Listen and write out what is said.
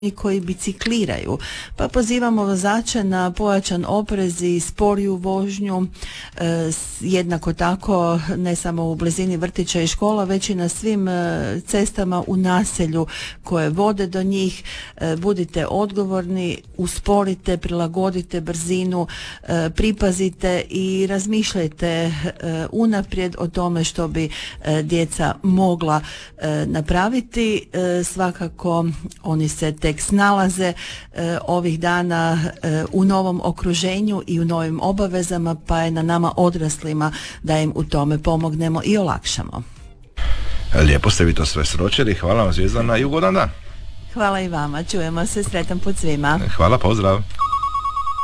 i koji bicikliraju, pa pozivamo vozače na pojačan oprez i sporiju vožnju, jednako tako ne samo u blizini vrtića i škola, već i na svim cestama u naselju koje vode do njih. Budite odgovorni, usporite, prilagodite brzinu, pripazite i razmišljajte unaprijed o tome što bi djeca mogla napraviti. Svakako oni se tek snalaze ovih dana u novom okruženju i u novim obavezama, pa je na nama odraslima da im u tome pomognemo i olakšamo. Lijepo ste vi to sve sročili, hvala vam Zvijezdana i ugodan dan. Hvala i vama, čujemo se, sretan put svima. Hvala, pozdrav.